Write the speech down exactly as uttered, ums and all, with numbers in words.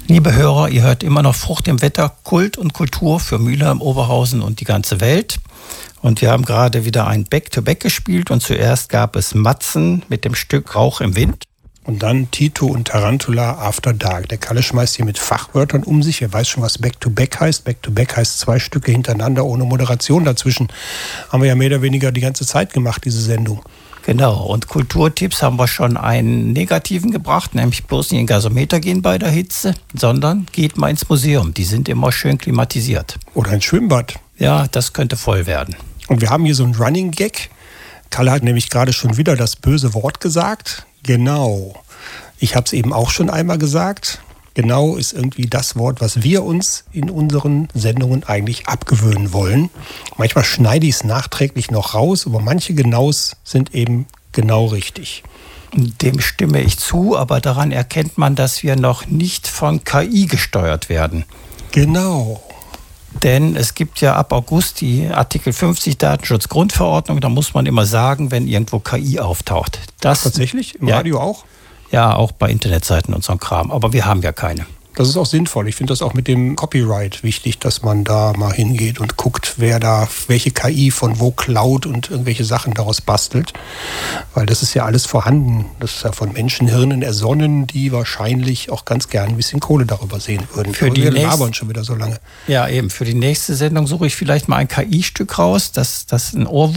Liebe Hörer, ihr hört immer noch Frucht im Wetter, Kult und Kultur für Mülheim, Oberhausen und die ganze Welt. Und wir haben gerade wieder ein Back-to-Back gespielt und zuerst gab es Matzen mit dem Stück Rauch im Wind. Und dann Tito und Tarantula After Dark. Der Kalle schmeißt hier mit Fachwörtern um sich. Er weiß schon, was Back-to-Back heißt. Back-to-Back heißt zwei Stücke hintereinander ohne Moderation dazwischen. Haben wir ja mehr oder weniger die ganze Zeit gemacht, diese Sendung. Genau, und Kulturtipps haben wir schon einen negativen gebracht, nämlich bloß nicht in den Gasometer gehen bei der Hitze, sondern geht mal ins Museum. Die sind immer schön klimatisiert. Oder ins Schwimmbad. Ja, das könnte voll werden. Und wir haben hier so einen Running Gag. Kalle hat nämlich gerade schon wieder das böse Wort gesagt. Genau. Ich habe es eben auch schon einmal gesagt. Genau ist irgendwie das Wort, was wir uns in unseren Sendungen eigentlich abgewöhnen wollen. Manchmal schneide ich es nachträglich noch raus, aber manche Genaus sind eben genau richtig. Dem stimme ich zu, aber daran erkennt man, dass wir noch nicht von K I gesteuert werden. Genau. Denn es gibt ja ab August die Artikel fünfzig Datenschutzgrundverordnung. Da muss man immer sagen, wenn irgendwo K I auftaucht. Das, Ach, tatsächlich? Im ja, Radio auch? Ja, auch bei Internetseiten und so ein Kram. Aber wir haben ja keine. Das ist auch sinnvoll. Ich finde das auch mit dem Copyright wichtig, dass man da mal hingeht und guckt, wer da welche K I von wo klaut und irgendwelche Sachen daraus bastelt. Weil das ist ja alles vorhanden. Das ist ja von Menschenhirnen ersonnen, die wahrscheinlich auch ganz gern ein bisschen Kohle darüber sehen würden. Für die wir nächste, labern schon wieder so lange. Ja, eben. Für die nächste Sendung suche ich vielleicht mal ein K I-Stück raus, das, das ein Ohrwurm